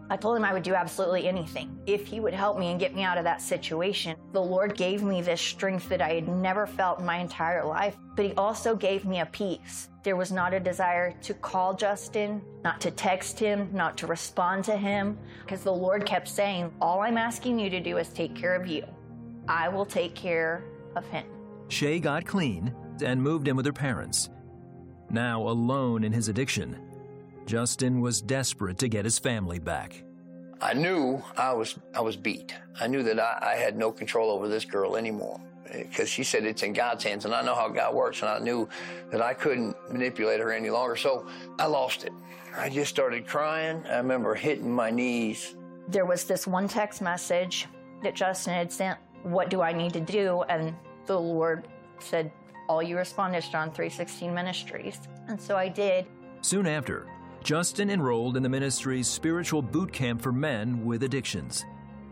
I told him I would do absolutely anything if he would help me and get me out of that situation. The Lord gave me this strength that I had never felt in my entire life, but he also gave me a peace. There was not a desire to call Justin, not to text him, not to respond to him, because the Lord kept saying, all I'm asking you to do is take care of you. I will take care of him. Shay got clean and moved in with her parents. Now alone in his addiction, Justin was desperate to get his family back. I knew I was beat. I knew that I had no control over this girl anymore, because she said it's in God's hands, and I know how God works, and I knew that I couldn't manipulate her any longer, so I lost it. I just started crying. I remember hitting my knees. There was this one text message that Justin had sent, what do I need to do? And the Lord said, all you respond is John 3:16 Ministries. And so I did. Soon after, Justin enrolled in the ministry's spiritual boot camp for men with addictions.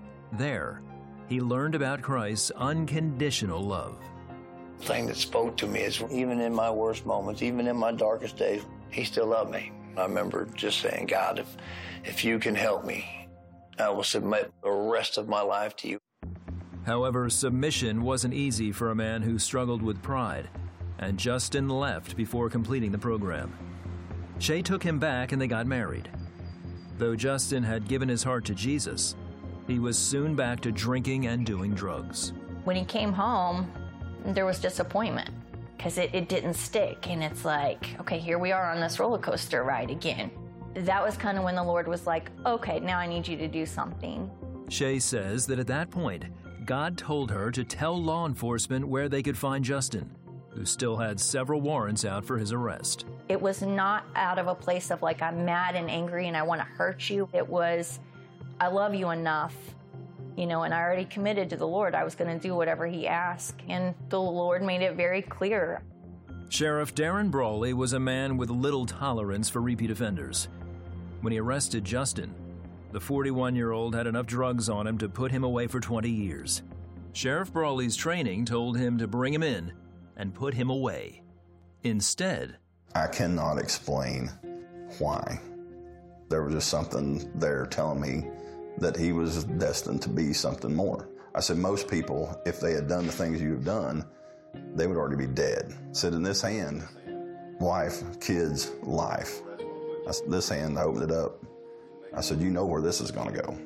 There, he learned about Christ's unconditional love. The thing that spoke to me is even in my worst moments, even in my darkest days, he still loved me. I remember just saying, God, if you can help me, I will submit the rest of my life to you. However, submission wasn't easy for a man who struggled with pride, and Justin left before completing the program. Shay took him back and they got married. Though Justin had given his heart to Jesus, he was soon back to drinking and doing drugs. When he came home, there was disappointment because it didn't stick. And it's like, okay, here we are on this roller coaster ride again. That was kind of when the Lord was like, okay, now I need you to do something. Shay says that at that point, God told her to tell law enforcement where they could find Justin, who still had several warrants out for his arrest. It was not out of a place of like, I'm mad and angry and I want to hurt you. It was, I love you enough, and I already committed to the Lord. I was going to do whatever he asked, and the Lord made it very clear. Sheriff Darren Brawley was a man with little tolerance for repeat offenders. When he arrested Justin, the 41-year-old had enough drugs on him to put him away for 20 years. Sheriff Brawley's training told him to bring him in and put him away. Instead, I cannot explain why. There was just something there telling me that he was destined to be something more. I said, most people, if they had done the things you've done, they would already be dead. I said, in this hand, wife, kids, life. This hand, I opened it up. I said, you know where this is going to go.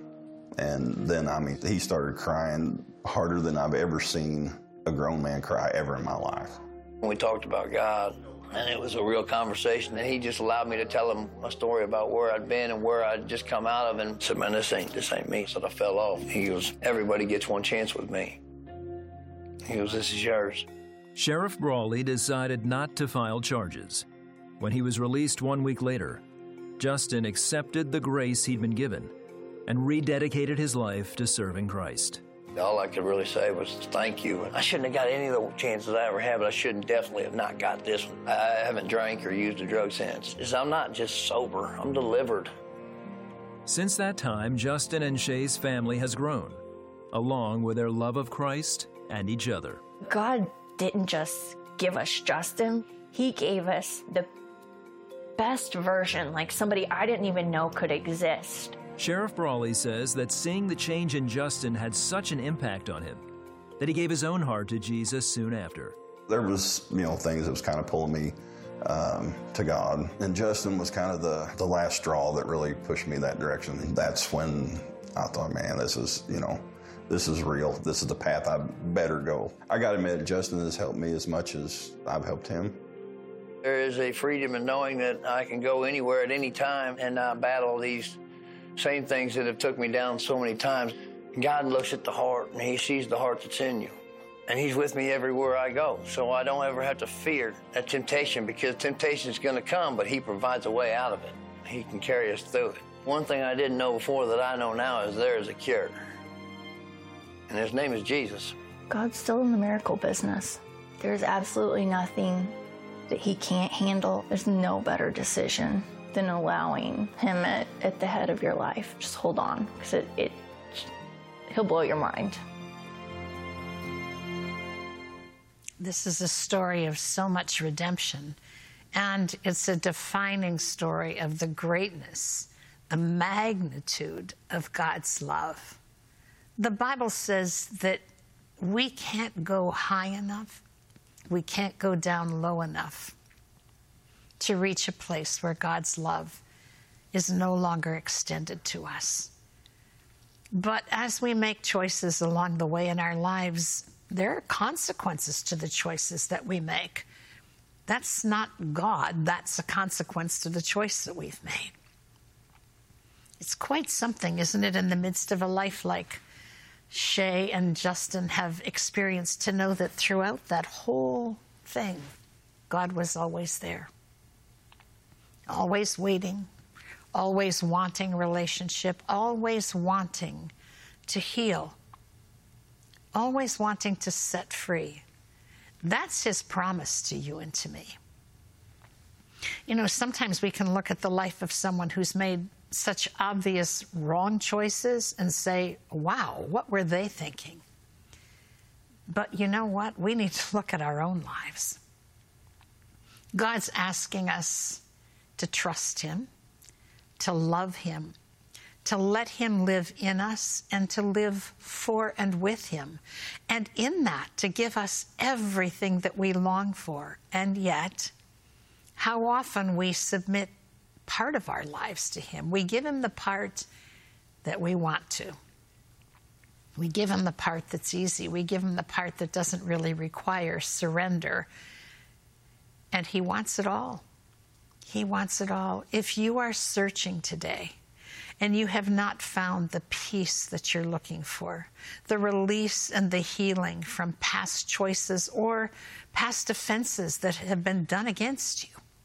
And then, he started crying harder than I've ever seen a grown man cry ever in my life. We talked about God, and it was a real conversation, and he just allowed me to tell him my story about where I'd been and where I'd just come out of, and said, man, this ain't me. So I fell off. He goes, everybody gets one chance with me. He goes, this is yours. Sheriff Brawley decided not to file charges. When he was released 1 week later, Justin accepted the grace he'd been given and rededicated his life to serving Christ. All I could really say was thank you. I shouldn't have got any of the chances I ever had, but I shouldn't definitely have not got this one. I haven't drank or used a drug since. I'm not just sober, I'm delivered. Since that time, Justin and Shay's family has grown, along with their love of Christ and each other. God didn't just give us Justin, he gave us the best version, like somebody I didn't even know could exist. Sheriff Brawley says that seeing the change in Justin had such an impact on him that he gave his own heart to Jesus soon after. There was, things that was kind of pulling me to God. And Justin was kind of the last straw that really pushed me that direction. That's when I thought, man, this is real. This is the path I better go. I got to admit, Justin has helped me as much as I've helped him. There is a freedom in knowing that I can go anywhere at any time and battle these same things that have took me down so many times. God looks at the heart, and he sees the heart that's in you. And he's with me everywhere I go. So I don't ever have to fear that temptation, because temptation is going to come, but he provides a way out of it. He can carry us through it. One thing I didn't know before that I know now is there is a cure. And his name is Jesus. God's still in the miracle business. There's absolutely nothing that he can't handle. There's no better decision than allowing him at the head of your life. Just hold on, because he'll blow your mind. This is a story of so much redemption, and it's a defining story of the greatness the magnitude of God's love. The Bible says that we can't go high enough, we can't go down low enough to reach a place where God's love is no longer extended to us. But as we make choices along the way in our lives, there are consequences to the choices that we make. That's not God, that's a consequence to the choice that we've made. It's quite something, isn't it, in the midst of a life like Shay and Justin have experienced, to know that throughout that whole thing, God was always there. Always waiting, always wanting relationship, always wanting to heal, always wanting to set free. That's his promise to you and to me. You know, sometimes we can look at the life of someone who's made such obvious wrong choices and say, wow, what were they thinking? But you know what? We need to look at our own lives. God's asking us to trust him, to love him, to let him live in us, and to live for and with him. And in that, to give us everything that we long for. And yet, how often we submit part of our lives to him. We give him the part that we want to. We give him the part that's easy. We give him the part that doesn't really require surrender. And he wants it all. He wants it all. If you are searching today and you have not found the peace that you're looking for, the release and the healing from past choices or past offenses that have been done against you,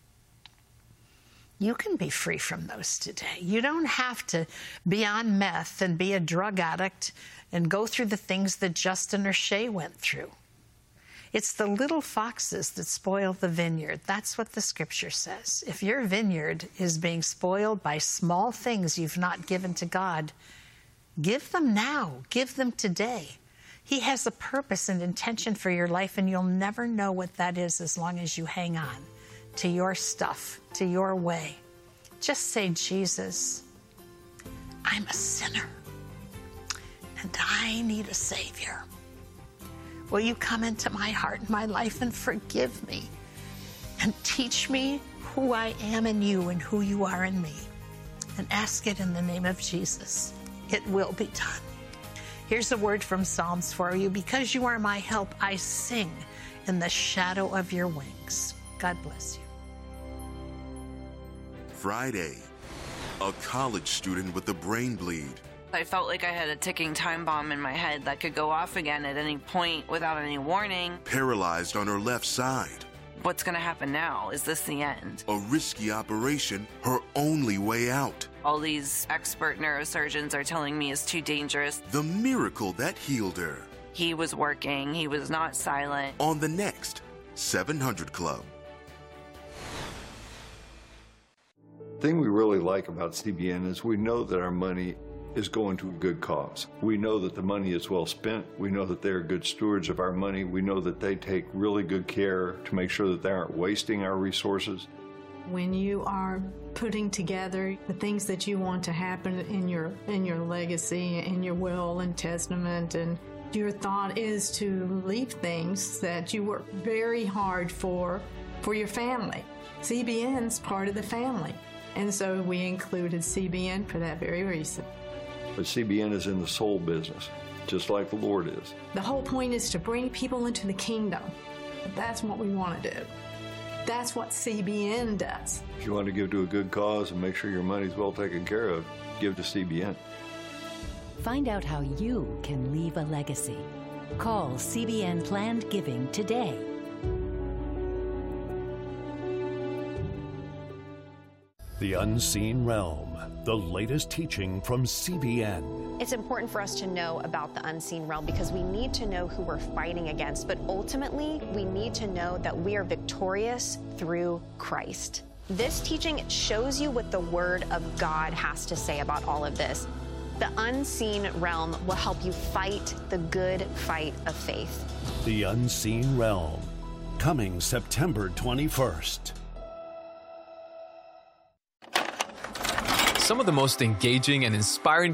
you can be free from those today. You don't have to be on meth and be a drug addict and go through the things that Justin or Shay went through. It's the little foxes that spoil the vineyard. That's what the scripture says. If your vineyard is being spoiled by small things you've not given to God, give them now. Give them today. He has a purpose and intention for your life, and you'll never know what that is as long as you hang on to your stuff, to your way. Just say, Jesus, I'm a sinner, and I need a Savior. Will you come into my heart and my life and forgive me and teach me who I am in you and who you are in me? And ask it in the name of Jesus. It will be done. Here's a word from Psalms for you. Because you are my help, I sing in the shadow of your wings. God bless you. Friday, a college student with a brain bleed. I felt like I had a ticking time bomb in my head that could go off again at any point without any warning. Paralyzed on her left side. What's going to happen now? Is this the end? A risky operation, her only way out. All these expert neurosurgeons are telling me it's too dangerous. The miracle that healed her. He was working. He was not silent. On the next 700 Club. The thing we really like about CBN is we know that our money is going to a good cause. We know that the money is well spent. We know that they're good stewards of our money. We know that they take really good care to make sure that they aren't wasting our resources. When you are putting together the things that you want to happen in your legacy, in your will and testament, and your thought is to leave things that you work very hard for your family. CBN's part of the family. And so we included CBN for that very reason. But CBN is in the soul business, just like the Lord is. The whole point is to bring people into the kingdom. That's what we want to do. That's what CBN does. If you want to give to a good cause and make sure your money's well taken care of, give to CBN. Find out how you can leave a legacy. Call CBN Planned Giving today. The Unseen Realm, the latest teaching from CBN. It's important for us to know about the unseen realm because we need to know who we're fighting against, but ultimately we need to know that we are victorious through Christ. This teaching shows you what the Word of God has to say about all of this. The unseen realm will help you fight the good fight of faith. The Unseen Realm, coming September 21st. some of the most engaging and inspiring